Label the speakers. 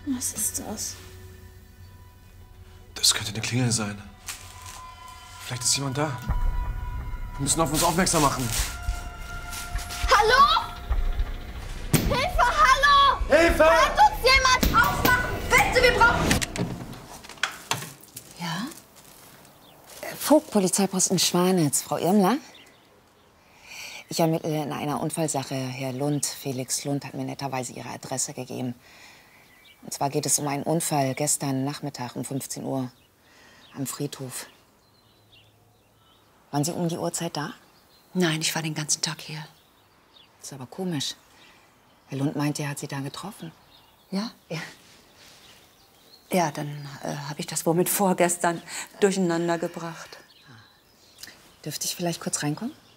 Speaker 1: Was ist das?
Speaker 2: Das könnte eine Klingel sein. Vielleicht ist jemand da. Wir müssen auf uns aufmerksam machen.
Speaker 1: Hallo? Hilfe, hallo!
Speaker 2: Hilfe!
Speaker 1: Kann uns jemand aufmachen? Bitte, wir brauchen...
Speaker 3: Ja? Vogt, Polizeiposten Schwanitz. Frau Irmler? Ich ermittle in einer Unfallsache. Herr Lund, Felix Lund, hat mir netterweise Ihre Adresse gegeben. Und zwar geht es um einen Unfall gestern Nachmittag um 15 Uhr am Friedhof. Waren Sie um die Uhrzeit da?
Speaker 4: Nein, ich war den ganzen Tag hier.
Speaker 3: Das ist aber komisch. Herr Lund meinte, er hat Sie da getroffen.
Speaker 4: Ja?
Speaker 3: Ja.
Speaker 4: Ja, dann habe ich das wohl mit vorgestern durcheinander gebracht.
Speaker 3: Dürfte ich vielleicht kurz reinkommen?